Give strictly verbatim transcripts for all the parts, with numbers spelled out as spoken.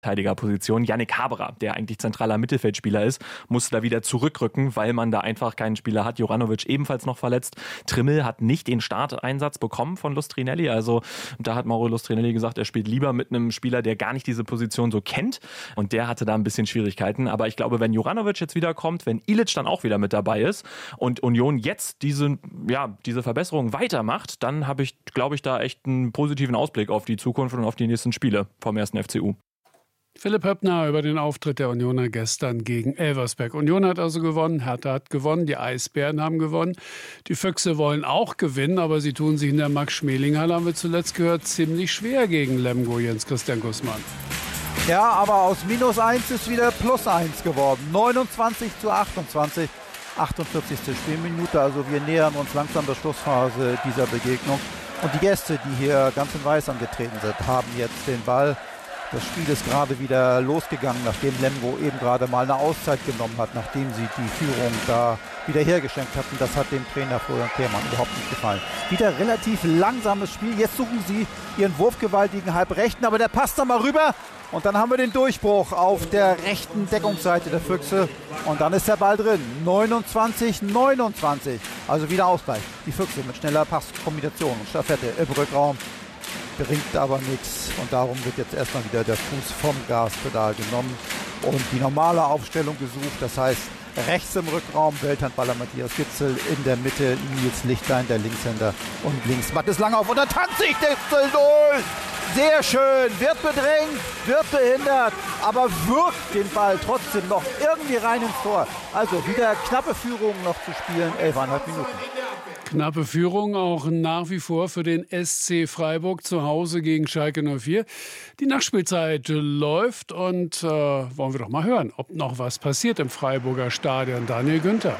Verteidigerposition. Yannick Haberer, der eigentlich zentraler Mittelfeldspieler ist, musste da wieder zurückrücken, weil man da einfach keinen Spieler hat. Juranovic ebenfalls noch verletzt. Trimmel hat nicht den Starteinsatz bekommen von Lustrinelli. Also da hat Mauro Lustrinelli gesagt, er spielt lieber mit einem Spieler, der gar nicht diese Position so kennt. Und der hatte da ein bisschen Schwierigkeiten. Aber ich glaube, wenn Juranovic jetzt wiederkommt, wenn Ilic dann auch wieder mit dabei ist und Union jetzt diese, ja, diese Verbesserung weitermacht, dann habe ich, glaube ich, da echt einen positiven Ausblick auf die Zukunft und auf die nächsten Spiele vom ersten F C U. Philipp Höppner über den Auftritt der Unioner gestern gegen Elversberg. Union hat also gewonnen, Hertha hat gewonnen, die Eisbären haben gewonnen. Die Füchse wollen auch gewinnen, aber sie tun sich in der Max-Schmeling-Halle, haben wir zuletzt gehört, ziemlich schwer gegen Lemgo, Jens Christian Gussmann. Ja, aber aus minus eins ist wieder plus eins geworden. neunundzwanzig zu achtundzwanzig, achtundvierzigste Spielminute. Also wir nähern uns langsam der Schlussphase dieser Begegnung. Und die Gäste, die hier ganz in Weiß angetreten sind, haben jetzt den Ball. Das Spiel ist gerade wieder losgegangen, nachdem Lemgo eben gerade mal eine Auszeit genommen hat, nachdem sie die Führung da wieder hergeschenkt hatten. Das hat dem Trainer Florian Kehrmann überhaupt nicht gefallen. Wieder relativ langsames Spiel. Jetzt suchen sie ihren wurfgewaltigen Halbrechten, aber der passt da mal rüber. Und dann haben wir den Durchbruch auf der rechten Deckungsseite der Füchse. Und dann ist der Ball drin. neunundzwanzig neunundzwanzig. Also wieder Ausgleich. Die Füchse mit schneller Passkombination und Staffette im Rückraum. Bringt aber nichts und darum wird jetzt erstmal wieder der Fuß vom Gaspedal genommen und die normale Aufstellung gesucht. Das heißt, rechts im Rückraum Welthandballer Matthias Gitzel, in der Mitte Nils Lichtlein, der Linkshänder, und links Mathis Langhoff und da tanzt sich Gitzel null. Sehr schön, wird bedrängt, wird behindert, aber wirkt den Ball trotzdem noch irgendwie rein ins Tor. Also wieder knappe Führung noch zu spielen, elfeinhalb Minuten. Knappe Führung auch nach wie vor für den S C Freiburg zu Hause gegen Schalke null vier. Die Nachspielzeit läuft und äh, wollen wir doch mal hören, ob noch was passiert im Freiburger Stadion. Daniel Günther.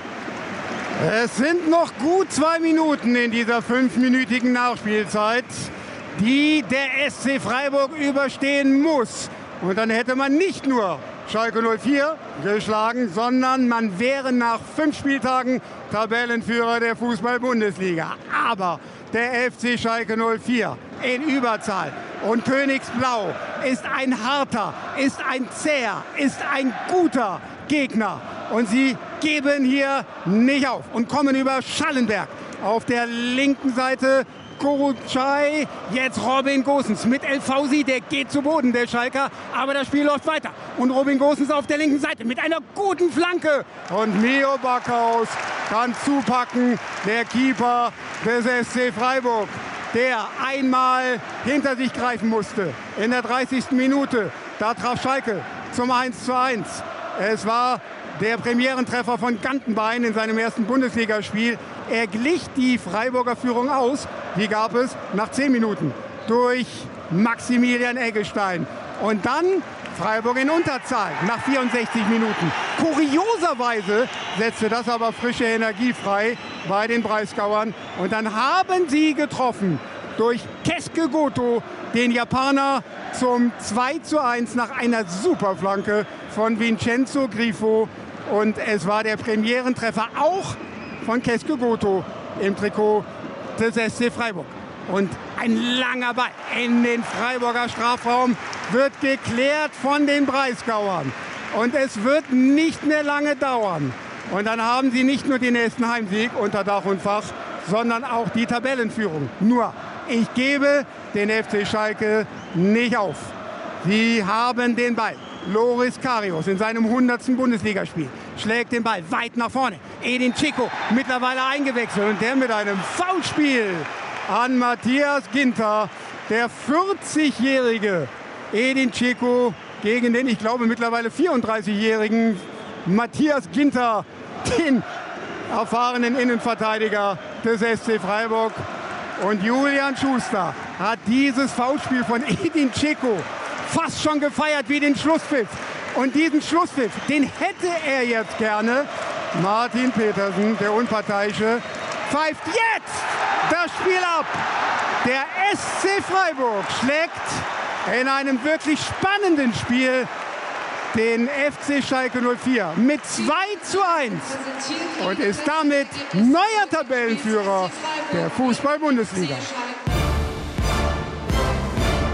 Es sind noch gut zwei Minuten in dieser fünfminütigen Nachspielzeit, die der S C Freiburg überstehen muss. Und dann hätte man nicht nur Schalke null vier geschlagen, sondern man wäre nach fünf Spieltagen Tabellenführer der Fußball-Bundesliga. Aber der F C Schalke null vier in Überzahl und Königsblau ist ein harter, ist ein zäher, ist ein guter Gegner. Und sie geben hier nicht auf und kommen über Schallenberg auf der linken Seite. Korucay, jetzt Robin Gosens mit El Fausi, der geht zu Boden, der Schalker, aber das Spiel läuft weiter. Und Robin Gosens auf der linken Seite mit einer guten Flanke. Und Mio Backhaus kann zupacken, der Keeper des S C Freiburg, der einmal hinter sich greifen musste in der dreißigsten Minute. Da traf Schalke zum eins zu eins. Es war der Premierentreffer von Gantenbein in seinem ersten Bundesligaspiel. Er glich die Freiburger Führung aus. Die gab es nach zehn Minuten durch Maximilian Eggestein. Und dann Freiburg in Unterzahl nach vierundsechzig Minuten. Kurioserweise setzte das aber frische Energie frei bei den Breisgauern. Und dann haben sie getroffen durch Keske Goto, den Japaner, zum zwei zu eins nach einer Superflanke von Vincenzo Grifo. Und es war der Premierentreffer auch von Keske Goto im Trikot des S C Freiburg. Und ein langer Ball in den Freiburger Strafraum wird geklärt von den Breisgauern. Und es wird nicht mehr lange dauern. Und dann haben sie nicht nur den nächsten Heimsieg unter Dach und Fach, sondern auch die Tabellenführung. Nur, ich gebe den F C Schalke nicht auf. Sie haben den Ball. Loris Karius in seinem hundertsten Bundesligaspiel schlägt den Ball weit nach vorne. Edin Dzeko mittlerweile eingewechselt und der mit einem Foulspiel an Matthias Ginter. Der vierzigjährige Edin Dzeko gegen den, ich glaube, mittlerweile vierunddreißigjährigen Matthias Ginter, den erfahrenen Innenverteidiger des S C Freiburg. Und Julian Schuster hat dieses Foulspiel von Edin Dzeko fast schon gefeiert wie den Schlusspfiff. Und diesen Schlusspfiff, den hätte er jetzt gerne. Martin Petersen, der Unparteiische, pfeift jetzt das Spiel ab. Der S C Freiburg schlägt in einem wirklich spannenden Spiel den F C Schalke null vier mit zwei zu eins und ist damit neuer Tabellenführer der Fußball-Bundesliga.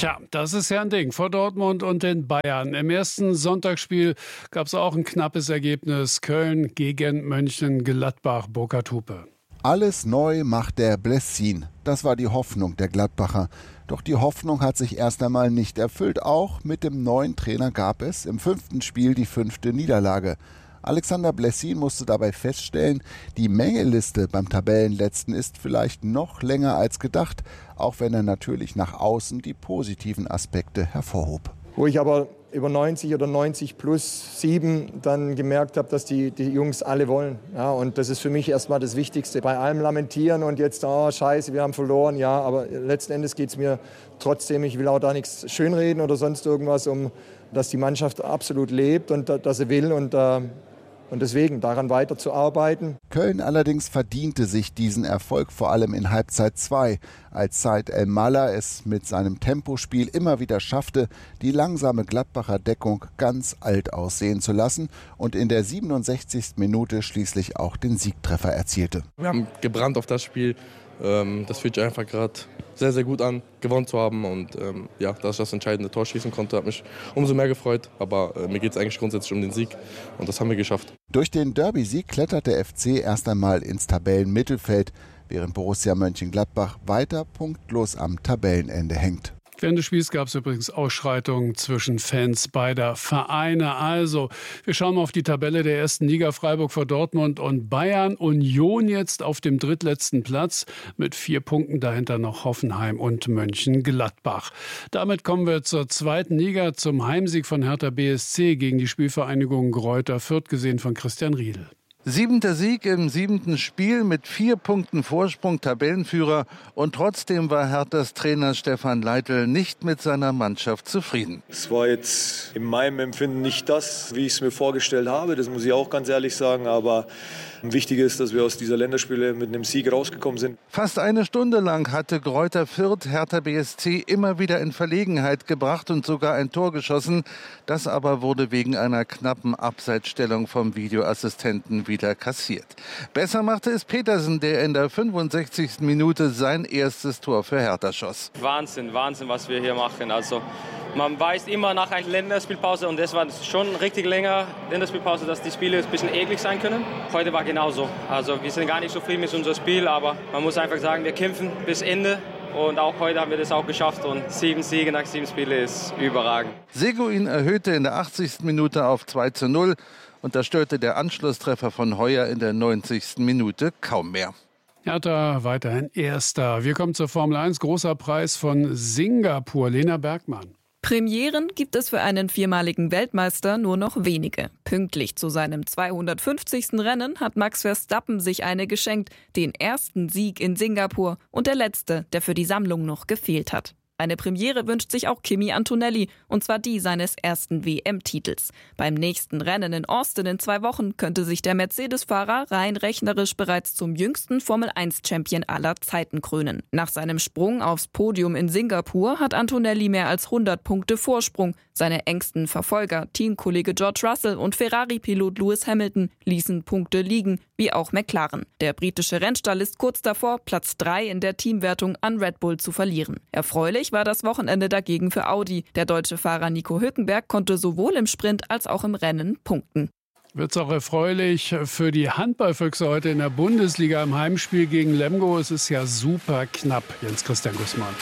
Tja, das ist ja ein Ding vor Dortmund und den Bayern. Im ersten Sonntagsspiel gab es auch ein knappes Ergebnis. Köln gegen Mönchengladbach. Burkhard Hupe. Alles neu macht der Blessin. Das war die Hoffnung der Gladbacher. Doch die Hoffnung hat sich erst einmal nicht erfüllt. Auch mit dem neuen Trainer gab es im fünften Spiel die fünfte Niederlage. Alexander Blessin musste dabei feststellen, die Mängeliste beim Tabellenletzten ist vielleicht noch länger als gedacht, auch wenn er natürlich nach außen die positiven Aspekte hervorhob. Wo ich aber über neunzig oder neunzig plus sieben dann gemerkt habe, dass die, die Jungs alle wollen. Ja, und das ist für mich erstmal das Wichtigste. Bei allem lamentieren und jetzt, oh scheiße, wir haben verloren, ja, aber letzten Endes geht es mir trotzdem, ich will auch da nichts schönreden oder sonst irgendwas, um dass die Mannschaft absolut lebt und dass sie will und äh, Und deswegen daran weiterzuarbeiten. Köln allerdings verdiente sich diesen Erfolg vor allem in Halbzeit zwei, als Said El-Mallah es mit seinem Tempospiel immer wieder schaffte, die langsame Gladbacher Deckung ganz alt aussehen zu lassen und in der siebenundsechzigsten Minute schließlich auch den Siegtreffer erzielte. Wir haben gebrannt auf das Spiel. Das fühlt sich einfach gerade sehr, sehr gut an, gewonnen zu haben. Und ähm, ja, dass ich das entscheidende Tor schießen konnte, hat mich umso mehr gefreut. Aber äh, mir geht es eigentlich grundsätzlich um den Sieg und das haben wir geschafft. Durch den Derby-Sieg klettert der F C erst einmal ins Tabellenmittelfeld, während Borussia Mönchengladbach weiter punktlos am Tabellenende hängt. Während des Spiels gab es übrigens Ausschreitungen zwischen Fans beider Vereine. Also, wir schauen mal auf die Tabelle der ersten Liga. Freiburg vor Dortmund und Bayern. Union jetzt auf dem drittletzten Platz mit vier Punkten. Dahinter noch Hoffenheim und Mönchengladbach. Damit kommen wir zur zweiten Liga, zum Heimsieg von Hertha B S C gegen die Spielvereinigung Greuther Fürth, gesehen von Christian Riedel. Siebenter Sieg im siebten Spiel mit vier Punkten Vorsprung, Tabellenführer. Und trotzdem war Herthas Trainer Stefan Leitl nicht mit seiner Mannschaft zufrieden. Es war jetzt in meinem Empfinden nicht das, wie ich es mir vorgestellt habe. Das muss ich auch ganz ehrlich sagen. Aber wichtig ist, dass wir aus dieser Länderspiele mit einem Sieg rausgekommen sind. Fast eine Stunde lang hatte Greuther Fürth Hertha B S C immer wieder in Verlegenheit gebracht und sogar ein Tor geschossen. Das aber wurde wegen einer knappen Abseitsstellung vom Videoassistenten wieder kassiert. Besser machte es Petersen, der in der fünfundsechzigsten Minute sein erstes Tor für Hertha schoss. Wahnsinn, Wahnsinn, was wir hier machen. Also man weiß immer nach einer Länderspielpause, und das war schon richtig länger Länderspielpause, dass die Spiele ein bisschen eklig sein können. Heute war genauso. Also wir sind gar nicht zufrieden mit unserem Spiel, aber man muss einfach sagen, wir kämpfen bis Ende. Und auch heute haben wir das auch geschafft. Und sieben Siege nach sieben Spielen ist überragend. Seguin erhöhte in der achtzigsten Minute auf zwei zu null. Und da störte der Anschlusstreffer von Heuer in der neunzigsten Minute kaum mehr. Hertha weiterhin Erster. Wir kommen zur Formel eins. Großer Preis von Singapur. Lena Bergmann. Premieren gibt es für einen viermaligen Weltmeister nur noch wenige. Pünktlich zu seinem zweihundertfünfzigsten Rennen hat Max Verstappen sich eine geschenkt, den ersten Sieg in Singapur und der letzte, der für die Sammlung noch gefehlt hat. Eine Premiere wünscht sich auch Kimi Antonelli, und zwar die seines ersten W M-Titels. Beim nächsten Rennen in Austin in zwei Wochen könnte sich der Mercedes-Fahrer rein rechnerisch bereits zum jüngsten Formel eins Champion aller Zeiten krönen. Nach seinem Sprung aufs Podium in Singapur hat Antonelli mehr als hundert Punkte Vorsprung. Seine engsten Verfolger, Teamkollege George Russell und Ferrari-Pilot Lewis Hamilton, ließen Punkte liegen, wie auch McLaren. Der britische Rennstall ist kurz davor, Platz drei in der Teamwertung an Red Bull zu verlieren. Erfreulich war das Wochenende dagegen für Audi. Der deutsche Fahrer Nico Hülkenberg konnte sowohl im Sprint als auch im Rennen punkten. Wird's auch erfreulich für die Handballfüchse heute in der Bundesliga im Heimspiel gegen Lemgo. Es ist ja super knapp, Jens Christian Gussmann.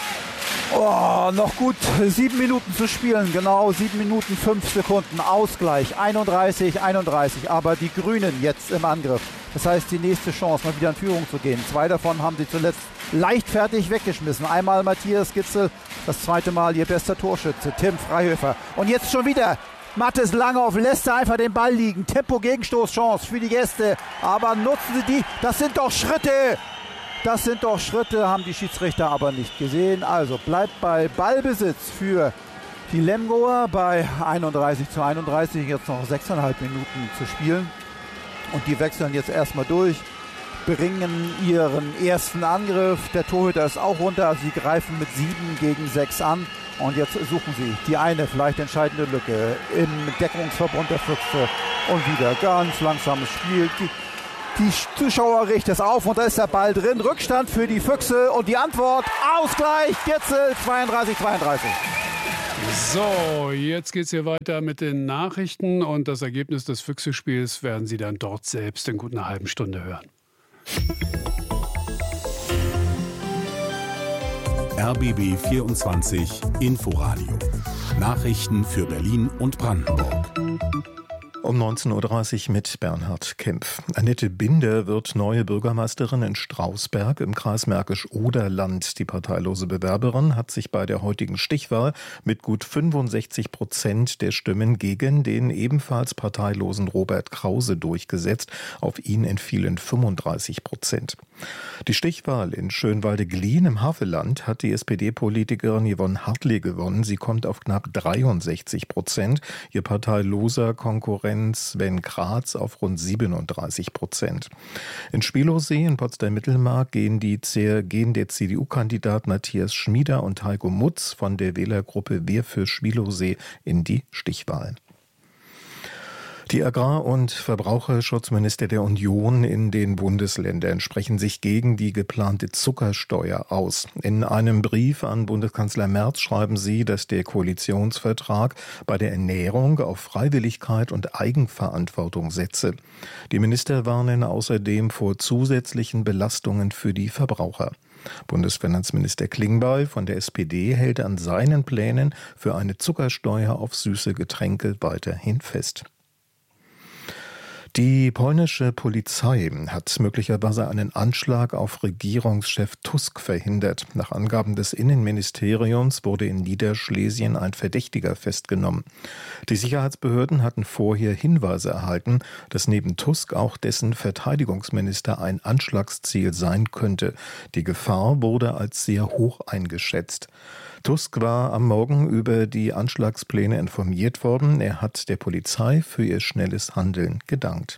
Oh, noch gut sieben Minuten zu spielen, genau sieben Minuten fünf Sekunden, Ausgleich, einunddreißig einunddreißig, aber die Grünen jetzt im Angriff. Das heißt, die nächste Chance, mal wieder in Führung zu gehen. Zwei davon haben sie zuletzt leichtfertig weggeschmissen. Einmal Matthias Gitzel, das zweite Mal ihr bester Torschütze, Tim Freihöfer. Und jetzt schon wieder Mathis Langhoff lässt er einfach den Ball liegen. Tempo-Gegenstoßchance für die Gäste, aber nutzen sie die, das sind doch Schritte! Das sind doch Schritte, haben die Schiedsrichter aber nicht gesehen. Also bleibt bei Ballbesitz für die Lemgoer bei einunddreißig zu einunddreißig. Jetzt noch sechseinhalb Minuten zu spielen. Und die wechseln jetzt erstmal durch, bringen ihren ersten Angriff. Der Torhüter ist auch runter, also sie greifen mit sieben gegen sechs an. Und jetzt suchen sie die eine vielleicht entscheidende Lücke im Deckungsverbund der Füchse. Und wieder ganz langsames Spiel. Die Die Zuschauer richten es auf und da ist der Ball drin. Rückstand für die Füchse und die Antwort Ausgleich. Gitzel zweiunddreißig zweiunddreißig. So, jetzt geht's hier weiter mit den Nachrichten und das Ergebnis des Füchse-Spiels werden Sie dann dort selbst in gut einer halben Stunde hören. R B B vierundzwanzig Inforadio. Nachrichten für Berlin und Brandenburg. Um neunzehn Uhr dreißig mit Bernhard Kempf. Annette Binder wird neue Bürgermeisterin in Strausberg im Kreis Märkisch-Oderland. Die parteilose Bewerberin hat sich bei der heutigen Stichwahl mit gut fünfundsechzig Prozent der Stimmen gegen den ebenfalls parteilosen Robert Krause durchgesetzt. Auf ihn entfielen fünfunddreißig Prozent. Die Stichwahl in Schönwalde-Glien im Havelland hat die S P D-Politikerin Yvonne Hartley gewonnen. Sie kommt auf knapp dreiundsechzig Prozent. Ihr parteiloser Konkurrent Sven Kratz auf rund siebenunddreißig Prozent. In Spilosee in Potsdam-Mittelmark gehen, die, gehen der C D U-Kandidat Matthias Schmieder und Heiko Mutz von der Wählergruppe Wir für Spilosee in die Stichwahl. Die Agrar- und Verbraucherschutzminister der Union in den Bundesländern sprechen sich gegen die geplante Zuckersteuer aus. In einem Brief an Bundeskanzler Merz schreiben sie, dass der Koalitionsvertrag bei der Ernährung auf Freiwilligkeit und Eigenverantwortung setze. Die Minister warnen außerdem vor zusätzlichen Belastungen für die Verbraucher. Bundesfinanzminister Klingbeil von der S P D hält an seinen Plänen für eine Zuckersteuer auf süße Getränke weiterhin fest. Die polnische Polizei hat möglicherweise einen Anschlag auf Regierungschef Tusk verhindert. Nach Angaben des Innenministeriums wurde in Niederschlesien ein Verdächtiger festgenommen. Die Sicherheitsbehörden hatten vorher Hinweise erhalten, dass neben Tusk auch dessen Verteidigungsminister ein Anschlagsziel sein könnte. Die Gefahr wurde als sehr hoch eingeschätzt. Tusk war am Morgen über die Anschlagspläne informiert worden. Er hat der Polizei für ihr schnelles Handeln gedankt.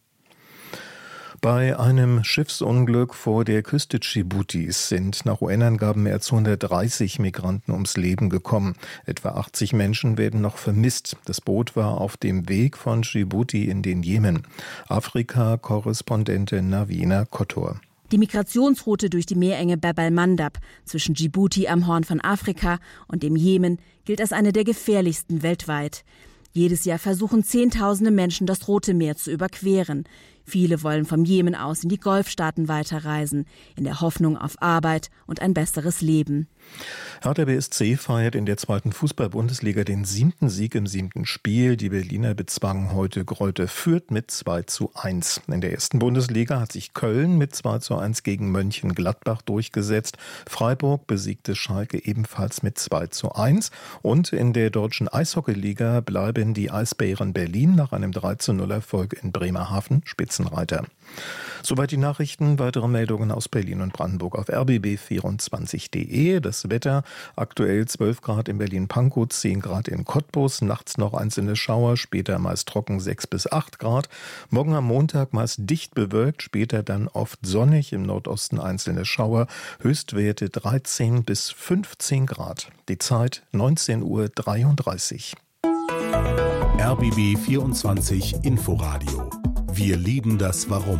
Bei einem Schiffsunglück vor der Küste Dschibutis sind nach U N-Angaben mehr als hundertdreißig Migranten ums Leben gekommen. Etwa achtzig Menschen werden noch vermisst. Das Boot war auf dem Weg von Djibouti in den Jemen. Afrika-Korrespondentin Navina Kottor. Die Migrationsroute durch die Meerenge Bab el-Mandab zwischen Djibouti am Horn von Afrika und dem Jemen gilt als eine der gefährlichsten weltweit. Jedes Jahr versuchen Zehntausende Menschen, das Rote Meer zu überqueren. Viele wollen vom Jemen aus in die Golfstaaten weiterreisen, in der Hoffnung auf Arbeit und ein besseres Leben. Hertha B S C feiert in der zweiten Fußball-Bundesliga den siebten Sieg im siebten Spiel. Die Berliner bezwangen heute Greuther Fürth mit zwei zu eins. In der ersten Bundesliga hat sich Köln mit zwei zu eins gegen Mönchengladbach durchgesetzt. Freiburg besiegte Schalke ebenfalls mit zwei zu eins. Und in der deutschen Eishockeyliga bleiben die Eisbären Berlin nach einem drei zu null Erfolg in Bremerhaven Spitzenreiter. Soweit die Nachrichten. Weitere Meldungen aus Berlin und Brandenburg auf r b b vierundzwanzig punkt d e. Das Wetter: aktuell zwölf Grad in Berlin-Pankow, zehn Grad in Cottbus, nachts noch einzelne Schauer, später meist trocken sechs bis acht Grad. Morgen am Montag meist dicht bewölkt, später dann oft sonnig, im Nordosten einzelne Schauer, Höchstwerte dreizehn bis fünfzehn Grad. Die Zeit neunzehn Uhr dreiunddreißig. R B B vierundzwanzig Inforadio. Wir lieben das Warum.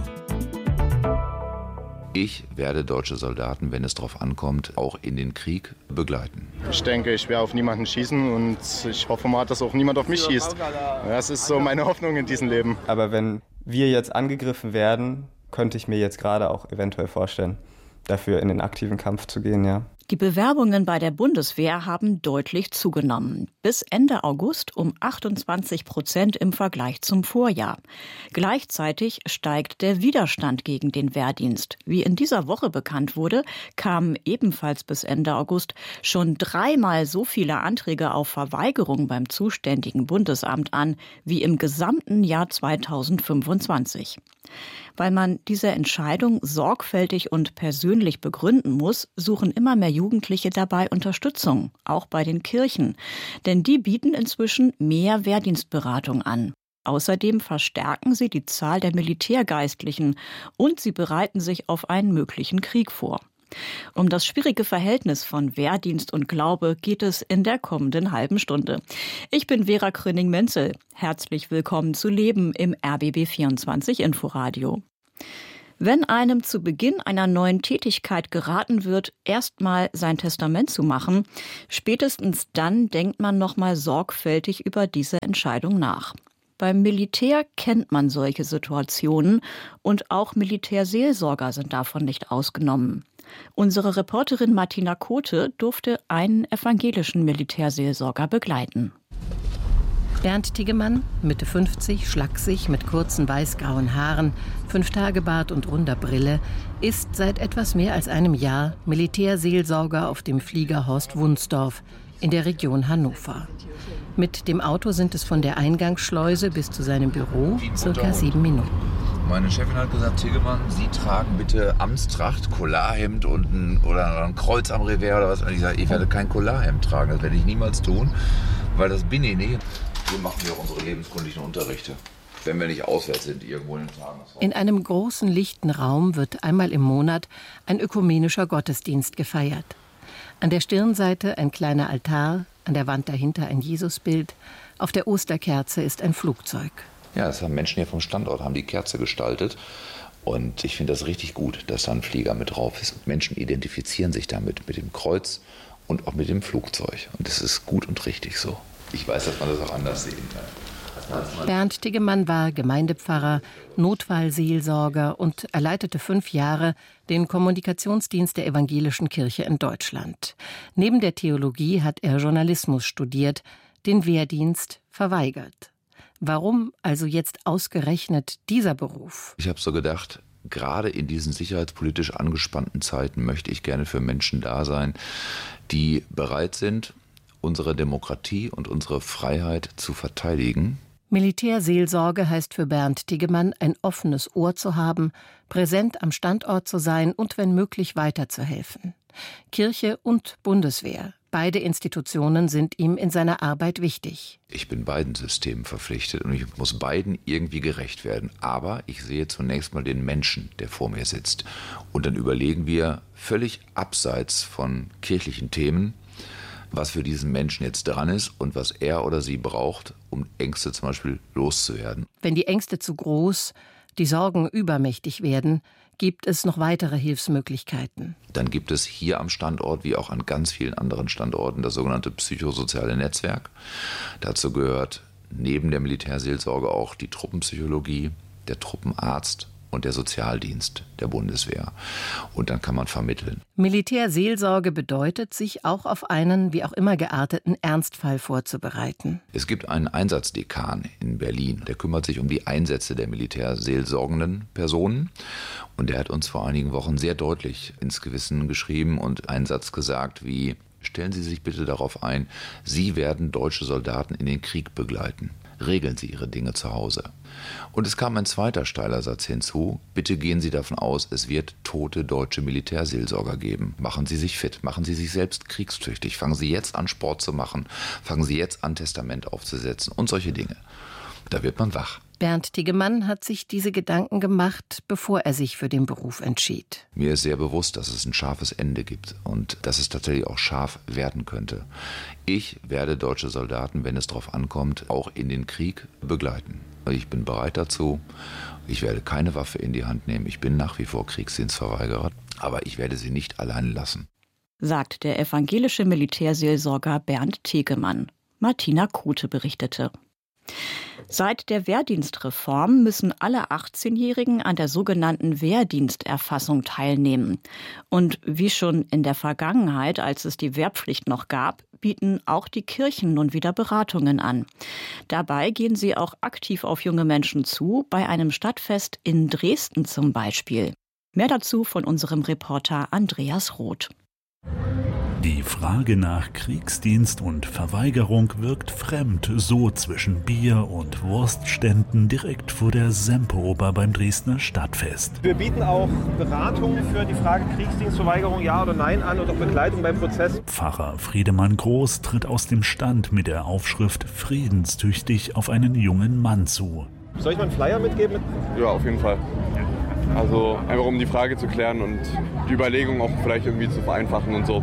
Ich werde deutsche Soldaten, wenn es darauf ankommt, auch in den Krieg begleiten. Ich denke, ich werde auf niemanden schießen und ich hoffe mal, dass auch niemand auf mich schießt. Das ist so meine Hoffnung in diesem Leben. Aber wenn wir jetzt angegriffen werden, könnte ich mir jetzt gerade auch eventuell vorstellen, dafür in den aktiven Kampf zu gehen, ja. Die Bewerbungen bei der Bundeswehr haben deutlich zugenommen. Bis Ende August um achtundzwanzig Prozent im Vergleich zum Vorjahr. Gleichzeitig steigt der Widerstand gegen den Wehrdienst. Wie in dieser Woche bekannt wurde, kamen ebenfalls bis Ende August schon dreimal so viele Anträge auf Verweigerung beim zuständigen Bundesamt an wie im gesamten Jahr zweitausendfünfundzwanzig. Weil man diese Entscheidung sorgfältig und persönlich begründen muss, suchen immer mehr Jugendliche dabei Unterstützung, auch bei den Kirchen. Denn die bieten inzwischen mehr Wehrdienstberatung an. Außerdem verstärken sie die Zahl der Militärgeistlichen und sie bereiten sich auf einen möglichen Krieg vor. Um das schwierige Verhältnis von Wehrdienst und Glaube geht es in der kommenden halben Stunde. Ich bin Vera Kröning-Menzel. Herzlich willkommen zu Leben im R B B vierundzwanzig Inforadio. Wenn einem zu Beginn einer neuen Tätigkeit geraten wird, erstmal sein Testament zu machen, spätestens dann denkt man nochmal sorgfältig über diese Entscheidung nach. Beim Militär kennt man solche Situationen und auch Militärseelsorger sind davon nicht ausgenommen. Unsere Reporterin Martina Kote durfte einen evangelischen Militärseelsorger begleiten. Bernd Tiggemann, Mitte fünfzig, schlaksig, mit kurzen weiß-grauen Haaren, Fünftagebart und runder Brille, ist seit etwas mehr als einem Jahr Militärseelsorger auf dem Flieger Horst Wunsdorf in der Region Hannover. Mit dem Auto sind es von der Eingangsschleuse bis zu seinem Büro circa sieben Minuten. Meine Chefin hat gesagt, Tiggemann, Sie tragen bitte Amtstracht, Collarhemd und ein, oder ein Kreuz am Revers oder was. Und ich sage, ich werde kein Collarhemd tragen, das werde ich niemals tun, weil das bin ich nicht. So machen wir auch unsere lebenskundlichen Unterrichte, wenn wir nicht auswärts sind, irgendwo in den Tagesraum. In einem großen, lichten Raum wird einmal im Monat ein ökumenischer Gottesdienst gefeiert. An der Stirnseite ein kleiner Altar, an der Wand dahinter ein Jesusbild, auf der Osterkerze ist ein Flugzeug. Ja, das haben Menschen hier vom Standort, haben die Kerze gestaltet. Und ich finde das richtig gut, dass da ein Flieger mit drauf ist. Und Menschen identifizieren sich damit, mit dem Kreuz und auch mit dem Flugzeug. Und das ist gut und richtig so. Ich weiß, dass man das auch anders sehen kann. Bernd Tiggemann war Gemeindepfarrer, Notfallseelsorger und er leitete fünf Jahre den Kommunikationsdienst der Evangelischen Kirche in Deutschland. Neben der Theologie hat er Journalismus studiert, den Wehrdienst verweigert. Warum also jetzt ausgerechnet dieser Beruf? Ich habe so gedacht, gerade in diesen sicherheitspolitisch angespannten Zeiten möchte ich gerne für Menschen da sein, die bereit sind, unsere Demokratie und unsere Freiheit zu verteidigen. Militärseelsorge heißt für Bernd Tiggemann, ein offenes Ohr zu haben, präsent am Standort zu sein und wenn möglich weiterzuhelfen. Kirche und Bundeswehr, beide Institutionen sind ihm in seiner Arbeit wichtig. Ich bin beiden Systemen verpflichtet und ich muss beiden irgendwie gerecht werden. Aber ich sehe zunächst mal den Menschen, der vor mir sitzt. Und dann überlegen wir völlig abseits von kirchlichen Themen, was für diesen Menschen jetzt dran ist und was er oder sie braucht, um Ängste zum Beispiel loszuwerden. Wenn die Ängste zu groß, die Sorgen übermächtig werden, gibt es noch weitere Hilfsmöglichkeiten. Dann gibt es hier am Standort, wie auch an ganz vielen anderen Standorten, das sogenannte psychosoziale Netzwerk. Dazu gehört neben der Militärseelsorge auch die Truppenpsychologie, der Truppenarzt und der Sozialdienst der Bundeswehr. Und dann kann man vermitteln. Militärseelsorge bedeutet, sich auch auf einen wie auch immer gearteten Ernstfall vorzubereiten. Es gibt einen Einsatzdekan in Berlin, der kümmert sich um die Einsätze der militärseelsorgenden Personen. Und der hat uns vor einigen Wochen sehr deutlich ins Gewissen geschrieben und einen Satz gesagt wie: Stellen Sie sich bitte darauf ein, Sie werden deutsche Soldaten in den Krieg begleiten. Regeln Sie Ihre Dinge zu Hause. Und es kam ein zweiter steiler Satz hinzu. Bitte gehen Sie davon aus, es wird tote deutsche Militärseelsorger geben. Machen Sie sich fit, machen Sie sich selbst kriegstüchtig. Fangen Sie jetzt an, Sport zu machen. Fangen Sie jetzt an, Testament aufzusetzen und solche Dinge. Da wird man wach. Bernd Tiggemann hat sich diese Gedanken gemacht, bevor er sich für den Beruf entschied. Mir ist sehr bewusst, dass es ein scharfes Ende gibt und dass es tatsächlich auch scharf werden könnte. Ich werde deutsche Soldaten, wenn es darauf ankommt, auch in den Krieg begleiten. Ich bin bereit dazu. Ich werde keine Waffe in die Hand nehmen. Ich bin nach wie vor Kriegsdienstverweigerer, aber ich werde sie nicht allein lassen. Sagt der evangelische Militärseelsorger Bernd Tiggemann. Martina Kote berichtete. Seit der Wehrdienstreform müssen alle achtzehnjährigen an der sogenannten Wehrdiensterfassung teilnehmen. Und wie schon in der Vergangenheit, als es die Wehrpflicht noch gab, bieten auch die Kirchen nun wieder Beratungen an. Dabei gehen sie auch aktiv auf junge Menschen zu, bei einem Stadtfest in Dresden zum Beispiel. Mehr dazu von unserem Reporter Andreas Roth. Die Frage nach Kriegsdienst und Verweigerung wirkt fremd, so zwischen Bier- und Wurstständen direkt vor der Semperoper beim Dresdner Stadtfest. Wir bieten auch Beratungen für die Frage Kriegsdienstverweigerung, ja oder nein an und auch Begleitung beim Prozess. Pfarrer Friedemann Groß tritt aus dem Stand mit der Aufschrift friedenstüchtig auf einen jungen Mann zu. Soll ich mal einen Flyer mitgeben? Ja, auf jeden Fall. Also einfach um die Frage zu klären und die Überlegung auch vielleicht irgendwie zu vereinfachen und so.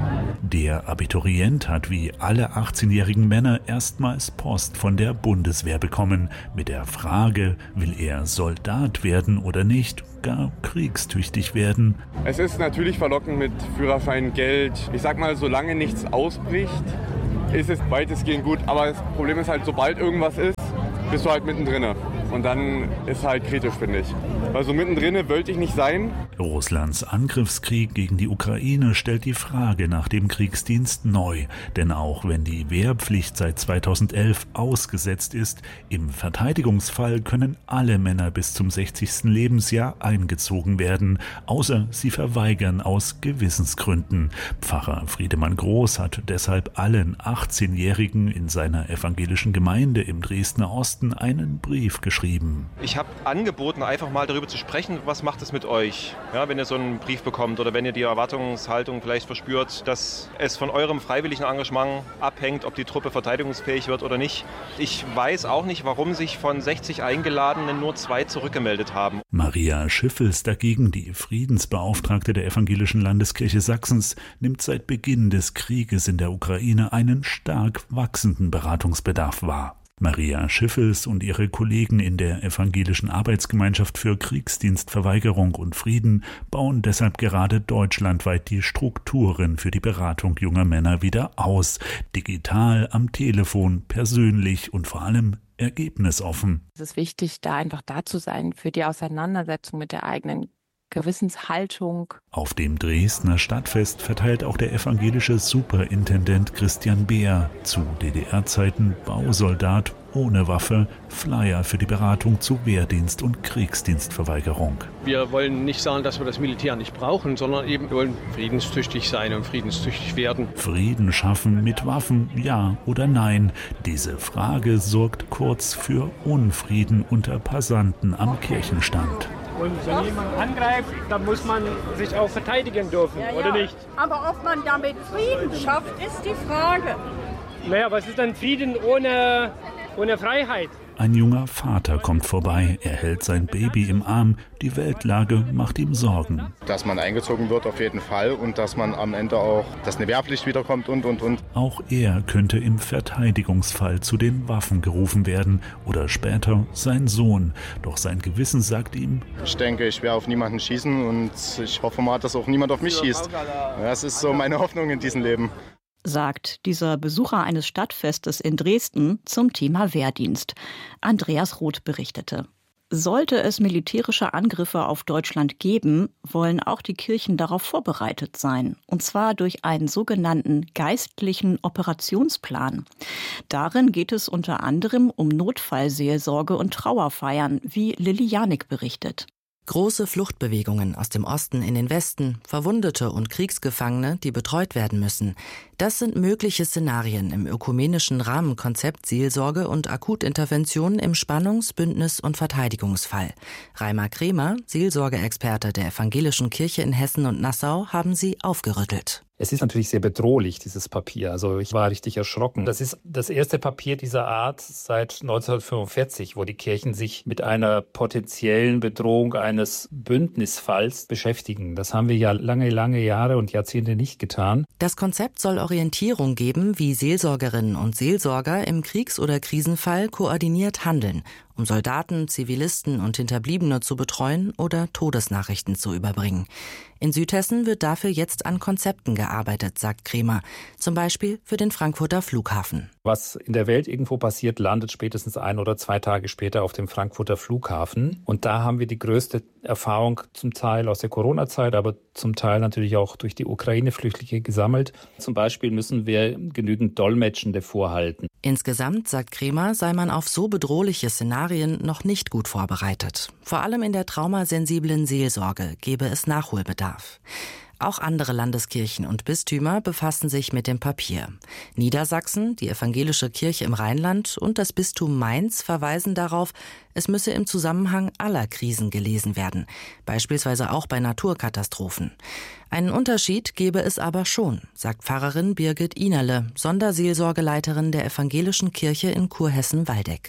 Der Abiturient hat wie alle achtzehnjährigen Männer erstmals Post von der Bundeswehr bekommen mit der Frage, will er Soldat werden oder nicht, gar kriegstüchtig werden. Es ist natürlich verlockend mit Führerschein, Geld. Ich sag mal, solange nichts ausbricht, ist es weitestgehend gut. Aber das Problem ist halt, sobald irgendwas ist, bist du halt mittendrin. Und dann ist halt kritisch, finde ich. Weil so mittendrin wollte ich nicht sein. Russlands Angriffskrieg gegen die Ukraine stellt die Frage nach dem Kriegsdienst neu. Denn auch wenn die Wehrpflicht seit zweitausendelf ausgesetzt ist, im Verteidigungsfall können alle Männer bis zum sechzigsten Lebensjahr eingezogen werden, außer sie verweigern aus Gewissensgründen. Pfarrer Friedemann Groß hat deshalb allen achtzehnjährigen in seiner evangelischen Gemeinde im Dresdner Osten einen Brief geschrieben. Ich habe angeboten, einfach mal darüber zu sprechen, was macht es mit euch, ja, wenn ihr so einen Brief bekommt oder wenn ihr die Erwartungshaltung vielleicht verspürt, dass es von eurem freiwilligen Engagement abhängt, ob die Truppe verteidigungsfähig wird oder nicht. Ich weiß auch nicht, warum sich von sechzig Eingeladenen nur zwei zurückgemeldet haben. Maria Schiffels dagegen, die Friedensbeauftragte der Evangelischen Landeskirche Sachsens, nimmt seit Beginn des Krieges in der Ukraine einen stark wachsenden Beratungsbedarf wahr. Maria Schiffels und ihre Kollegen in der Evangelischen Arbeitsgemeinschaft für Kriegsdienstverweigerung und Frieden bauen deshalb gerade deutschlandweit die Strukturen für die Beratung junger Männer wieder aus. Digital, am Telefon, persönlich und vor allem ergebnisoffen. Es ist wichtig, da einfach da zu sein für die Auseinandersetzung mit der eigenen Gewissenshaltung. Auf dem Dresdner Stadtfest verteilt auch der evangelische Superintendent Christian Beer, zu D D R-Zeiten Bausoldat ohne Waffe, Flyer für die Beratung zu Wehrdienst und Kriegsdienstverweigerung. Wir wollen nicht sagen, dass wir das Militär nicht brauchen, sondern eben wir wollen friedenstüchtig sein und friedenstüchtig werden. Frieden schaffen mit Waffen, ja oder nein? Diese Frage sorgt kurz für Unfrieden unter Passanten am Kirchenstand. Und wenn jemand angreift, dann muss man sich auch verteidigen dürfen, ja, ja. Oder nicht? Aber ob man damit Frieden schafft, ist die Frage. Naja, was ist denn Frieden ohne, ohne Freiheit? Ein junger Vater kommt vorbei, er hält sein Baby im Arm, die Weltlage macht ihm Sorgen. Dass man eingezogen wird auf jeden Fall und dass man am Ende auch, dass eine Wehrpflicht wiederkommt und, und, und. Auch er könnte im Verteidigungsfall zu den Waffen gerufen werden oder später sein Sohn. Doch sein Gewissen sagt ihm: Ich denke, ich werde auf niemanden schießen und ich hoffe mal, dass auch niemand auf mich schießt. Das ist so meine Hoffnung in diesem Leben. Sagt dieser Besucher eines Stadtfestes in Dresden zum Thema Wehrdienst. Andreas Roth berichtete. Sollte es militärische Angriffe auf Deutschland geben, wollen auch die Kirchen darauf vorbereitet sein. Und zwar durch einen sogenannten geistlichen Operationsplan. Darin geht es unter anderem um Notfallseelsorge und Trauerfeiern, wie Lilly Janik berichtet. Große Fluchtbewegungen aus dem Osten in den Westen, Verwundete und Kriegsgefangene, die betreut werden müssen. Das sind mögliche Szenarien im ökumenischen Rahmenkonzept Seelsorge und Akutintervention im Spannungs-, Bündnis- und Verteidigungsfall. Reimer Kremer, Seelsorgeexperte der Evangelischen Kirche in Hessen und Nassau, haben sie aufgerüttelt. Es ist natürlich sehr bedrohlich, dieses Papier. Also ich war richtig erschrocken. Das ist das erste Papier dieser Art seit neunzehnhundertfünfundvierzig, wo die Kirchen sich mit einer potenziellen Bedrohung eines Bündnisfalls beschäftigen. Das haben wir ja lange, lange Jahre und Jahrzehnte nicht getan. Das Konzept soll Orientierung geben, wie Seelsorgerinnen und Seelsorger im Kriegs- oder Krisenfall koordiniert handeln, um Soldaten, Zivilisten und Hinterbliebene zu betreuen oder Todesnachrichten zu überbringen. In Südhessen wird dafür jetzt an Konzepten gearbeitet, sagt Kremer, zum Beispiel für den Frankfurter Flughafen. Was in der Welt irgendwo passiert, landet spätestens ein oder zwei Tage später auf dem Frankfurter Flughafen. Und da haben wir die größte Erfahrung zum Teil aus der Corona-Zeit, aber zum Teil natürlich auch durch die Ukraine-Flüchtlinge gesammelt. Zum Beispiel müssen wir genügend Dolmetschende vorhalten. Insgesamt, sagt Kremer, sei man auf so bedrohliche Szenarien noch nicht gut vorbereitet. Vor allem in der traumasensiblen Seelsorge gebe es Nachholbedarf. Auch andere Landeskirchen und Bistümer befassen sich mit dem Papier. Niedersachsen, die Evangelische Kirche im Rheinland und das Bistum Mainz verweisen darauf, es müsse im Zusammenhang aller Krisen gelesen werden, beispielsweise auch bei Naturkatastrophen. Einen Unterschied gebe es aber schon, sagt Pfarrerin Birgit Inerle, Sonderseelsorgeleiterin der Evangelischen Kirche in Kurhessen-Waldeck.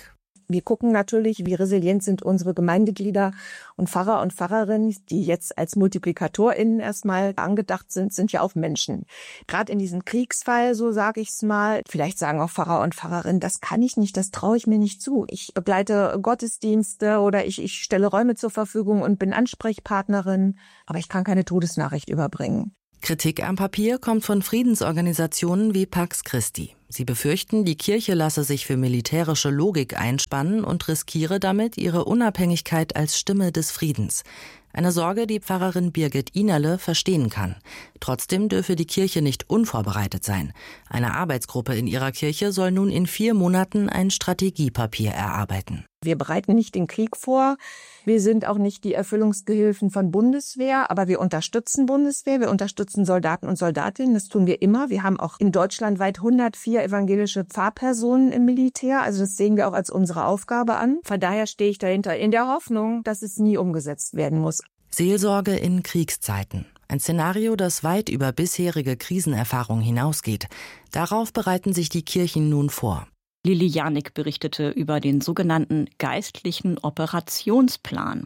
Wir gucken natürlich, wie resilient sind unsere Gemeindeglieder und Pfarrer und Pfarrerinnen, die jetzt als MultiplikatorInnen erstmal angedacht sind, sind ja auch Menschen. Gerade in diesem Kriegsfall, so sage ich es mal, vielleicht sagen auch Pfarrer und Pfarrerinnen, das kann ich nicht, das traue ich mir nicht zu. Ich begleite Gottesdienste oder ich, ich stelle Räume zur Verfügung und bin Ansprechpartnerin, aber ich kann keine Todesnachricht überbringen. Kritik am Papier kommt von Friedensorganisationen wie Pax Christi. Sie befürchten, die Kirche lasse sich für militärische Logik einspannen und riskiere damit ihre Unabhängigkeit als Stimme des Friedens. Eine Sorge, die Pfarrerin Birgit Inerle verstehen kann. Trotzdem dürfe die Kirche nicht unvorbereitet sein. Eine Arbeitsgruppe in ihrer Kirche soll nun in vier Monaten ein Strategiepapier erarbeiten. Wir bereiten nicht den Krieg vor. Wir sind auch nicht die Erfüllungsgehilfen von Bundeswehr, aber wir unterstützen Bundeswehr, wir unterstützen Soldaten und Soldatinnen, das tun wir immer. Wir haben auch in Deutschland weit hundertvier evangelische Pfarrpersonen im Militär, also das sehen wir auch als unsere Aufgabe an. Von daher stehe ich dahinter, in der Hoffnung, dass es nie umgesetzt werden muss. Seelsorge in Kriegszeiten. Ein Szenario, das weit über bisherige Krisenerfahrung hinausgeht. Darauf bereiten sich die Kirchen nun vor. Lili Janik berichtete über den sogenannten geistlichen Operationsplan.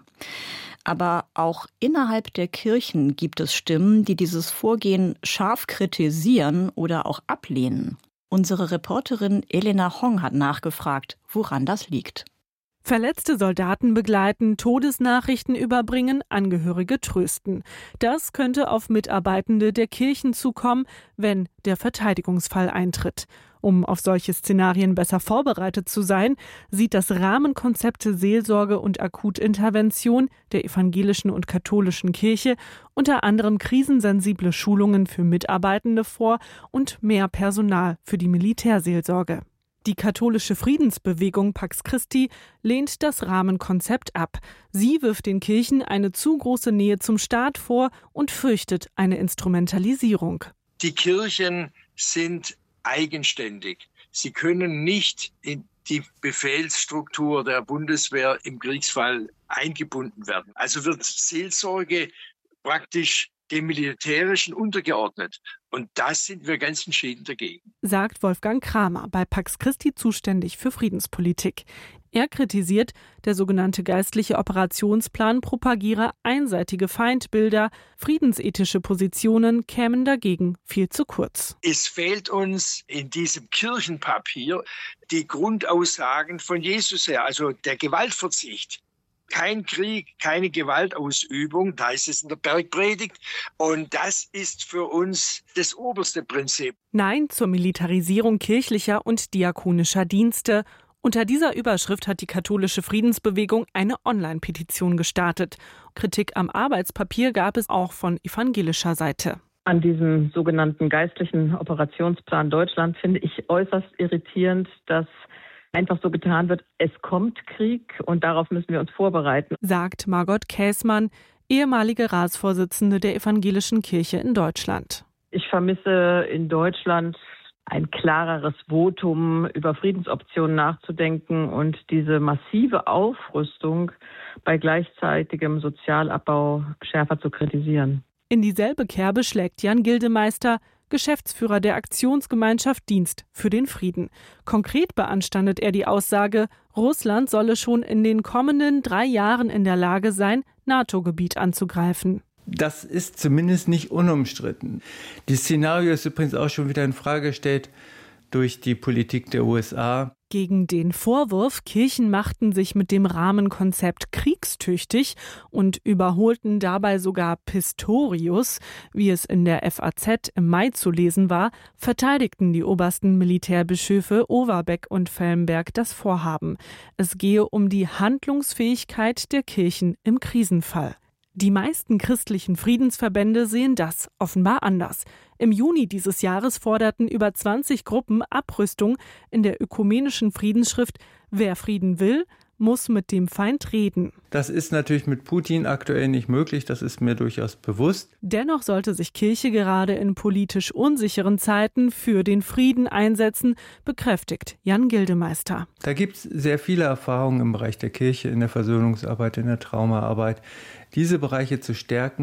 Aber auch innerhalb der Kirchen gibt es Stimmen, die dieses Vorgehen scharf kritisieren oder auch ablehnen. Unsere Reporterin Elena Hong hat nachgefragt, woran das liegt. Verletzte Soldaten begleiten, Todesnachrichten überbringen, Angehörige trösten. Das könnte auf Mitarbeitende der Kirchen zukommen, wenn der Verteidigungsfall eintritt. Um auf solche Szenarien besser vorbereitet zu sein, sieht das Rahmenkonzept Seelsorge und Akutintervention der evangelischen und katholischen Kirche unter anderem krisensensible Schulungen für Mitarbeitende vor und mehr Personal für die Militärseelsorge. Die katholische Friedensbewegung Pax Christi lehnt das Rahmenkonzept ab. Sie wirft den Kirchen eine zu große Nähe zum Staat vor und fürchtet eine Instrumentalisierung. Die Kirchen sind eigenständig. Sie können nicht in die Befehlsstruktur der Bundeswehr im Kriegsfall eingebunden werden. Also wird Seelsorge praktisch dem Militärischen untergeordnet. Und das sind wir ganz entschieden dagegen. Sagt Wolfgang Kramer, bei Pax Christi zuständig für Friedenspolitik. Er kritisiert, der sogenannte geistliche Operationsplan propagiere einseitige Feindbilder, friedensethische Positionen kämen dagegen viel zu kurz. Es fehlt uns in diesem Kirchenpapier die Grundaussagen von Jesus her, also der Gewaltverzicht. Kein Krieg, keine Gewaltausübung, da ist es in der Bergpredigt. Und das ist für uns das oberste Prinzip. Nein zur Militarisierung kirchlicher und diakonischer Dienste. Unter dieser Überschrift hat die katholische Friedensbewegung eine Online-Petition gestartet. Kritik am Arbeitspapier gab es auch von evangelischer Seite. An diesem sogenannten geistlichen Operationsplan Deutschland finde ich äußerst irritierend, dass einfach so getan wird, es kommt Krieg und darauf müssen wir uns vorbereiten. Sagt Margot Käßmann, ehemalige Ratsvorsitzende der Evangelischen Kirche in Deutschland. Ich vermisse in Deutschland ein klareres Votum, über Friedensoptionen nachzudenken und diese massive Aufrüstung bei gleichzeitigem Sozialabbau schärfer zu kritisieren. In dieselbe Kerbe schlägt Jan Gildemeister, Geschäftsführer der Aktionsgemeinschaft Dienst für den Frieden. Konkret beanstandet er die Aussage, Russland solle schon in den kommenden drei Jahren in der Lage sein, NATO-Gebiet anzugreifen. Das ist zumindest nicht unumstritten. Die Szenario ist übrigens auch schon wieder in Frage gestellt durch die Politik der U S A. Gegen den Vorwurf, Kirchen machten sich mit dem Rahmenkonzept kriegstüchtig und überholten dabei sogar Pistorius, wie es in der F A Z im Mai zu lesen war, verteidigten die obersten Militärbischöfe Overbeck und Fellenberg das Vorhaben. Es gehe um die Handlungsfähigkeit der Kirchen im Krisenfall. Die meisten christlichen Friedensverbände sehen das offenbar anders. Im Juni dieses Jahres forderten über zwanzig Gruppen Abrüstung in der ökumenischen Friedensschrift Wer Frieden will, muss mit dem Feind reden. Das ist natürlich mit Putin aktuell nicht möglich, das ist mir durchaus bewusst. Dennoch sollte sich Kirche gerade in politisch unsicheren Zeiten für den Frieden einsetzen, bekräftigt Jan Gildemeister. Da gibt es sehr viele Erfahrungen im Bereich der Kirche, in der Versöhnungsarbeit, in der Traumaarbeit. Diese Bereiche zu stärken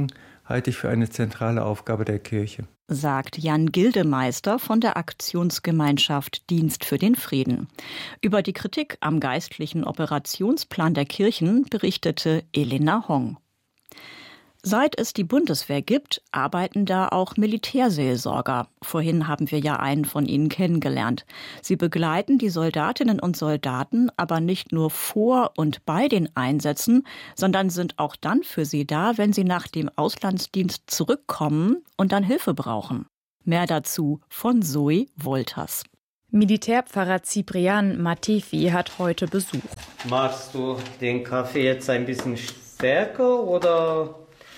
halte ich für eine zentrale Aufgabe der Kirche. Sagt Jan Gildemeister von der Aktionsgemeinschaft Dienst für den Frieden. Über die Kritik am geistlichen Operationsplan der Kirchen berichtete Elena Hong. Seit es die Bundeswehr gibt, arbeiten da auch Militärseelsorger. Vorhin haben wir ja einen von ihnen kennengelernt. Sie begleiten die Soldatinnen und Soldaten aber nicht nur vor und bei den Einsätzen, sondern sind auch dann für sie da, wenn sie nach dem Auslandsdienst zurückkommen und dann Hilfe brauchen. Mehr dazu von Zoe Wolters. Militärpfarrer Ciprian Matefi hat heute Besuch. Machst du den Kaffee jetzt ein bisschen stärker oder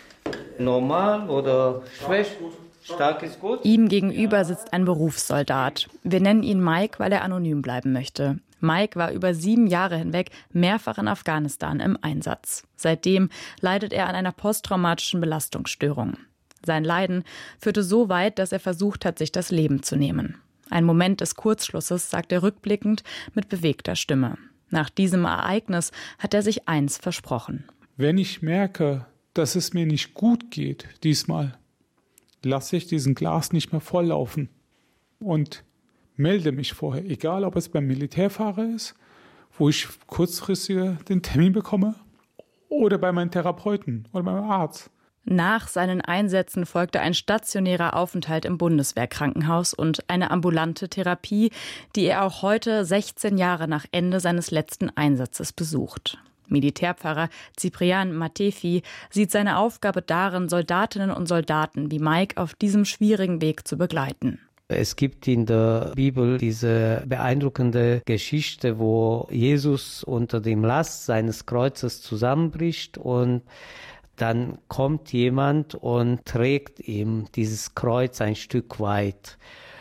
normal oder schwach? Stark ist gut. Ihm gegenüber sitzt ein Berufssoldat. Wir nennen ihn Mike, weil er anonym bleiben möchte. Mike war über sieben Jahre hinweg mehrfach in Afghanistan im Einsatz. Seitdem leidet er an einer posttraumatischen Belastungsstörung. Sein Leiden führte so weit, dass er versucht hat, sich das Leben zu nehmen. Ein Moment des Kurzschlusses, sagt er rückblickend mit bewegter Stimme. Nach diesem Ereignis hat er sich eins versprochen. Wenn ich merke, dass es mir nicht gut geht diesmal, lasse ich diesen Glas nicht mehr volllaufen und melde mich vorher, egal ob es beim Militärfahrer ist, wo ich kurzfristig den Termin bekomme, oder bei meinem Therapeuten oder beim Arzt. Nach seinen Einsätzen folgte ein stationärer Aufenthalt im Bundeswehrkrankenhaus und eine ambulante Therapie, die er auch heute, sechzehn Jahre nach Ende seines letzten Einsatzes, besucht. Militärpfarrer Ciprian Matefi sieht seine Aufgabe darin, Soldatinnen und Soldaten wie Mike auf diesem schwierigen Weg zu begleiten. Es gibt in der Bibel diese beeindruckende Geschichte, wo Jesus unter dem Last seines Kreuzes zusammenbricht und dann kommt jemand und trägt ihm dieses Kreuz ein Stück weit.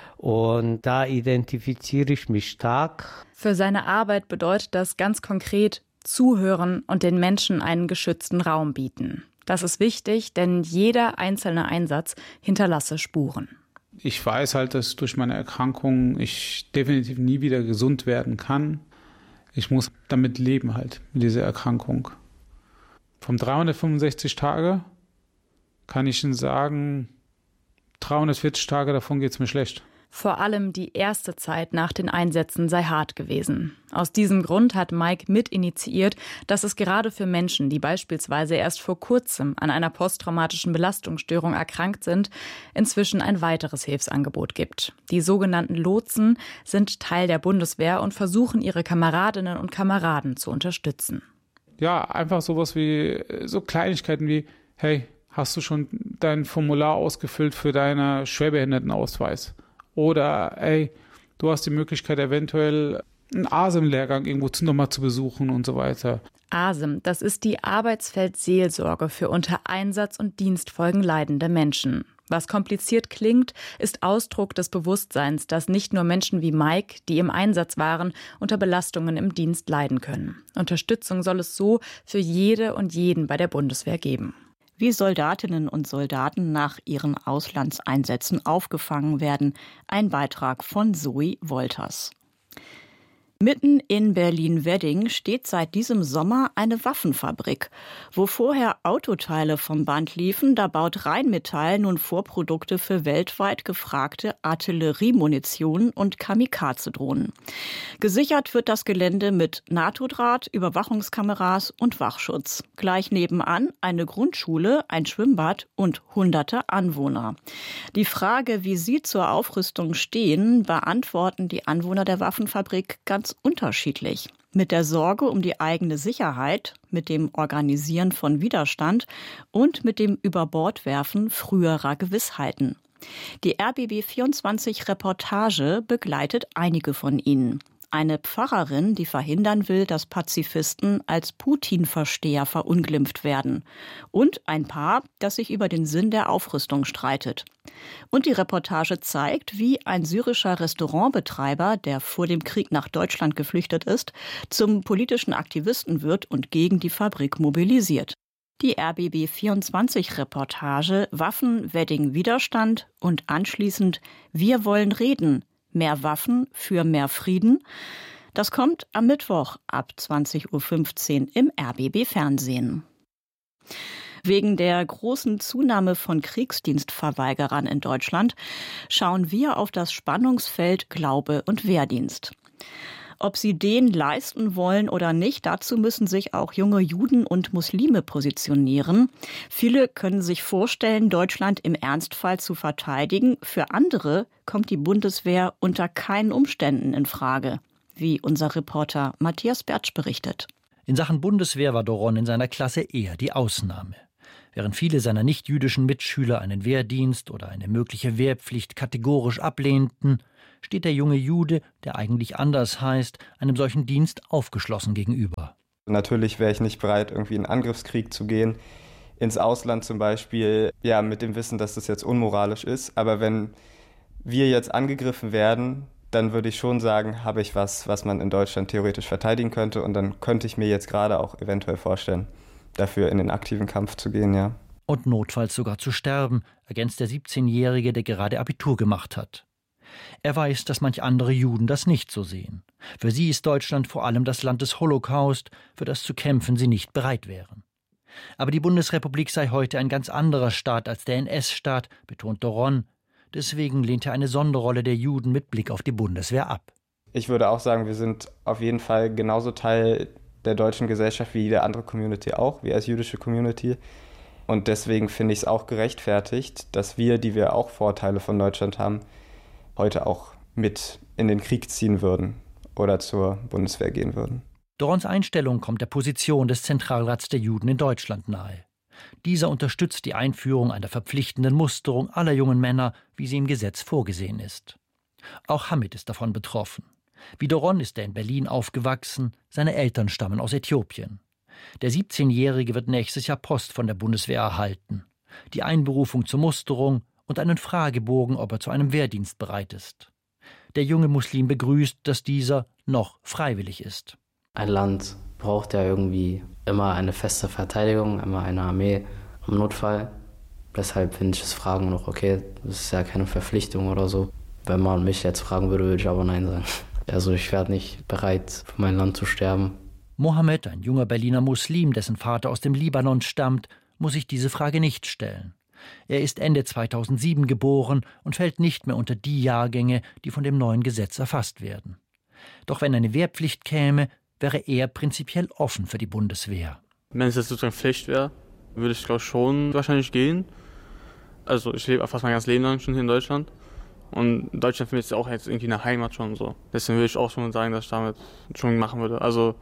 Und da identifiziere ich mich stark. Für seine Arbeit bedeutet das ganz konkret zuhören und den Menschen einen geschützten Raum bieten. Das ist wichtig, denn jeder einzelne Einsatz hinterlasse Spuren. Ich weiß halt, dass durch meine Erkrankung ich definitiv nie wieder gesund werden kann. Ich muss damit leben halt, mit dieser Erkrankung. Vom dreihundertfünfundsechzig Tage kann ich Ihnen sagen, dreihundertvierzig Tage davon geht es mir schlecht. Vor allem die erste Zeit nach den Einsätzen sei hart gewesen. Aus diesem Grund hat Mike mitinitiiert, dass es gerade für Menschen, die beispielsweise erst vor kurzem an einer posttraumatischen Belastungsstörung erkrankt sind, inzwischen ein weiteres Hilfsangebot gibt. Die sogenannten Lotsen sind Teil der Bundeswehr und versuchen, ihre Kameradinnen und Kameraden zu unterstützen. Ja, einfach sowas wie, so Kleinigkeiten wie, hey, hast du schon dein Formular ausgefüllt für deinen Schwerbehindertenausweis? Oder, ey, du hast die Möglichkeit, eventuell einen A S I M-Lehrgang irgendwo nochmal zu besuchen und so weiter. A S I M, das ist die Arbeitsfeldseelsorge für unter Einsatz- und Dienstfolgen leidende Menschen. Was kompliziert klingt, ist Ausdruck des Bewusstseins, dass nicht nur Menschen wie Mike, die im Einsatz waren, unter Belastungen im Dienst leiden können. Unterstützung soll es so für jede und jeden bei der Bundeswehr geben. Wie Soldatinnen und Soldaten nach ihren Auslandseinsätzen aufgefangen werden. Ein Beitrag von Zoe Wolters. Mitten in Berlin-Wedding steht seit diesem Sommer eine Waffenfabrik. Wo vorher Autoteile vom Band liefen, da baut Rheinmetall nun Vorprodukte für weltweit gefragte Artilleriemunition und Kamikaze-Drohnen. Gesichert wird das Gelände mit NATO-Draht, Überwachungskameras und Wachschutz. Gleich nebenan eine Grundschule, ein Schwimmbad und hunderte Anwohner. Die Frage, wie sie zur Aufrüstung stehen, beantworten die Anwohner der Waffenfabrik ganz unterschiedlich. Mit der Sorge um die eigene Sicherheit, mit dem Organisieren von Widerstand und mit dem Überbordwerfen früherer Gewissheiten. Die R B B vierundzwanzig Reportage begleitet einige von ihnen. Eine Pfarrerin, die verhindern will, dass Pazifisten als Putin-Versteher verunglimpft werden. Und ein Paar, das sich über den Sinn der Aufrüstung streitet. Und die Reportage zeigt, wie ein syrischer Restaurantbetreiber, der vor dem Krieg nach Deutschland geflüchtet ist, zum politischen Aktivisten wird und gegen die Fabrik mobilisiert. Die R B B vierundzwanzig Reportage Waffen, Wedding, Widerstand und anschließend Wir wollen reden. Mehr Waffen für mehr Frieden. Das kommt am Mittwoch ab zwanzig Uhr fünfzehn im R B B Fernsehen. Wegen der großen Zunahme von Kriegsdienstverweigerern in Deutschland schauen wir auf das Spannungsfeld Glaube und Wehrdienst. Ob sie den leisten wollen oder nicht, dazu müssen sich auch junge Juden und Muslime positionieren. Viele können sich vorstellen, Deutschland im Ernstfall zu verteidigen. Für andere kommt die Bundeswehr unter keinen Umständen in Frage, wie unser Reporter Matthias Bertsch berichtet. In Sachen Bundeswehr war Doron in seiner Klasse eher die Ausnahme. Während viele seiner nicht-jüdischen Mitschüler einen Wehrdienst oder eine mögliche Wehrpflicht kategorisch ablehnten, steht der junge Jude, der eigentlich anders heißt, einem solchen Dienst aufgeschlossen gegenüber. Natürlich wäre ich nicht bereit, irgendwie in einen Angriffskrieg zu gehen, ins Ausland zum Beispiel, ja, mit dem Wissen, dass das jetzt unmoralisch ist. Aber wenn wir jetzt angegriffen werden, dann würde ich schon sagen, habe ich was, was man in Deutschland theoretisch verteidigen könnte. Und dann könnte ich mir jetzt gerade auch eventuell vorstellen, dafür in den aktiven Kampf zu gehen, ja. Und notfalls sogar zu sterben, ergänzt der siebzehnjährige, der gerade Abitur gemacht hat. Er weiß, dass manch andere Juden das nicht so sehen. Für sie ist Deutschland vor allem das Land des Holocaust, für das zu kämpfen sie nicht bereit wären. Aber die Bundesrepublik sei heute ein ganz anderer Staat als der N S-Staat, betont Doron. Deswegen lehnt er eine Sonderrolle der Juden mit Blick auf die Bundeswehr ab. Ich würde auch sagen, wir sind auf jeden Fall genauso Teil der deutschen Gesellschaft wie jede andere Community auch, wir als jüdische Community. Und deswegen finde ich es auch gerechtfertigt, dass wir, die wir auch Vorteile von Deutschland haben, heute auch mit in den Krieg ziehen würden oder zur Bundeswehr gehen würden. Dorons Einstellung kommt der Position des Zentralrats der Juden in Deutschland nahe. Dieser unterstützt die Einführung einer verpflichtenden Musterung aller jungen Männer, wie sie im Gesetz vorgesehen ist. Auch Hamid ist davon betroffen. Wie Doron ist er in Berlin aufgewachsen, seine Eltern stammen aus Äthiopien. Der siebzehnjährige wird nächstes Jahr Post von der Bundeswehr erhalten. Die Einberufung zur Musterung und einen Fragebogen, ob er zu einem Wehrdienst bereit ist. Der junge Muslim begrüßt, dass dieser noch freiwillig ist. Ein Land braucht ja irgendwie immer eine feste Verteidigung, immer eine Armee im Notfall. Deshalb finde ich das Fragen noch okay. Das ist ja keine Verpflichtung oder so. Wenn man mich jetzt fragen würde, würde ich aber Nein sagen. Also ich werde nicht bereit, für mein Land zu sterben. Mohammed, ein junger Berliner Muslim, dessen Vater aus dem Libanon stammt, muss sich diese Frage nicht stellen. Er ist Ende zweitausendsieben geboren und fällt nicht mehr unter die Jahrgänge, die von dem neuen Gesetz erfasst werden. Doch wenn eine Wehrpflicht käme, wäre er prinzipiell offen für die Bundeswehr. Wenn es jetzt sozusagen Pflicht wäre, würde ich glaube schon wahrscheinlich gehen. Also ich lebe fast mein ganzes Leben lang schon hier in Deutschland. Und Deutschland für mich ist ja auch jetzt irgendwie eine Heimat schon so. Deswegen würde ich auch schon sagen, dass ich damit schon machen würde. Also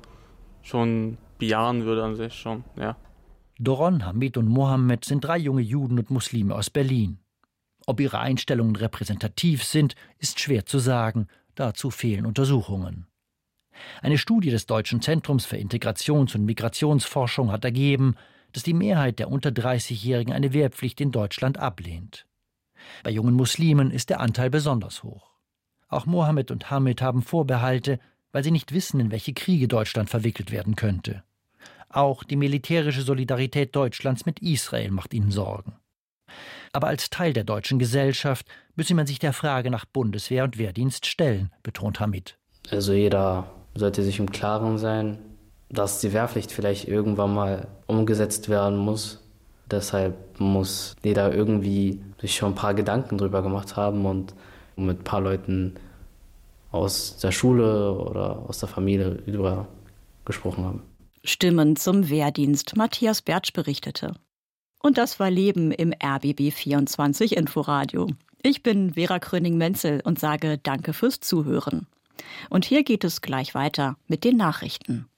schon bejahen würde an sich schon, ja. Doron, Hamid und Mohammed sind drei junge Juden und Muslime aus Berlin. Ob ihre Einstellungen repräsentativ sind, ist schwer zu sagen. Dazu fehlen Untersuchungen. Eine Studie des Deutschen Zentrums für Integrations- und Migrationsforschung hat ergeben, dass die Mehrheit der unter dreißigjährigen eine Wehrpflicht in Deutschland ablehnt. Bei jungen Muslimen ist der Anteil besonders hoch. Auch Mohammed und Hamid haben Vorbehalte, weil sie nicht wissen, in welche Kriege Deutschland verwickelt werden könnte. Auch die militärische Solidarität Deutschlands mit Israel macht ihnen Sorgen. Aber als Teil der deutschen Gesellschaft müsse man sich der Frage nach Bundeswehr und Wehrdienst stellen, betont Hamid. Also jeder sollte sich im Klaren sein, dass die Wehrpflicht vielleicht irgendwann mal umgesetzt werden muss. Deshalb muss jeder irgendwie sich schon ein paar Gedanken drüber gemacht haben und mit ein paar Leuten aus der Schule oder aus der Familie darüber gesprochen haben. Stimmen zum Wehrdienst. Matthias Bertsch berichtete. Und das war Leben im R B B vierundzwanzig Inforadio. Ich bin Vera Kröning-Menzel und sage Danke fürs Zuhören. Und hier geht es gleich weiter mit den Nachrichten.